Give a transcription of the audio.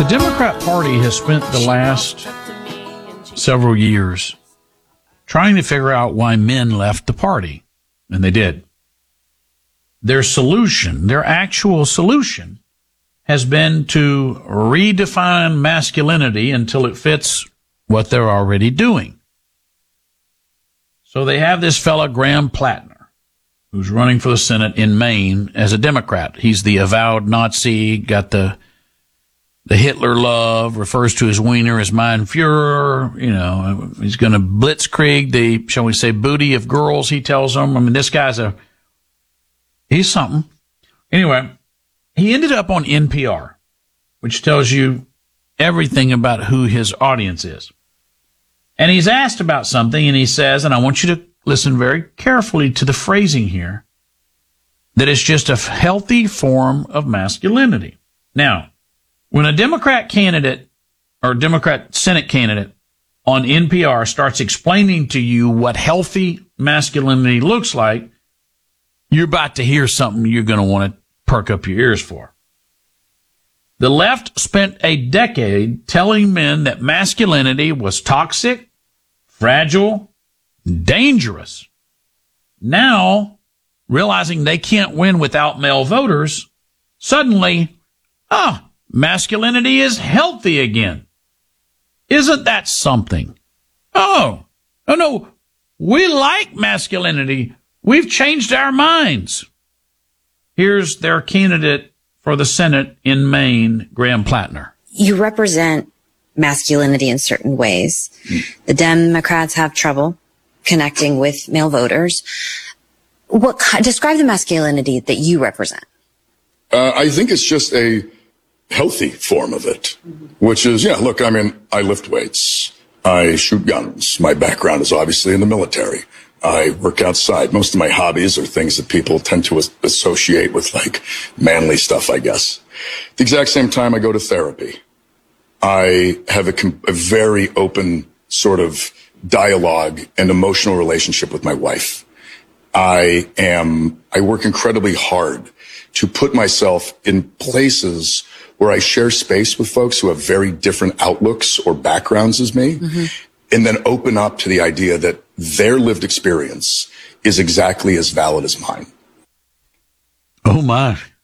Democrat Party has spent the last several years trying to figure out why men left the party, and they did. Their solution, their actual solution, has been to redefine masculinity until it fits what they're already doing. So they have this fella, Graham Plattner, who's running for the Senate in Maine as a Democrat. He's the avowed Nazi, got the Hitler love, refers to his wiener as Mein Fuhrer. You know, he's going to blitzkrieg the, shall we say, booty of girls, he tells them. I mean, this guy's he's something. Anyway, he ended up on NPR, which tells you everything about who his audience is. And he's asked about something, and he says, and I want you to listen very carefully to the phrasing here, that it's just a healthy form of masculinity. Now, when a Democrat candidate or Democrat Senate candidate on NPR starts explaining to you what healthy masculinity looks like, you're about to hear something you're going to want to perk up your ears for. The left spent a decade telling men that masculinity was toxic, fragile, dangerous. Now, realizing they can't win without male voters, suddenly, masculinity is healthy again. Isn't that something? Oh, no, we like masculinity. We've changed our minds. Here's their candidate for the Senate in Maine, Graham Plattner. You represent masculinity in certain ways. The Democrats have trouble connecting with male voters. Describe the masculinity that you represent. I think it's just a healthy form of it, which is, look, I mean, I lift weights. I shoot guns. My background is obviously in the military. I work outside. Most of my hobbies are things that people tend to associate with, like, manly stuff, I guess. At the exact same time, I go to therapy. I have a very open sort of dialogue and emotional relationship with my wife. I work incredibly hard to put myself in places where I share space with folks who have very different outlooks or backgrounds as me, and then open up to the idea that their lived experience is exactly as valid as mine. Oh, my.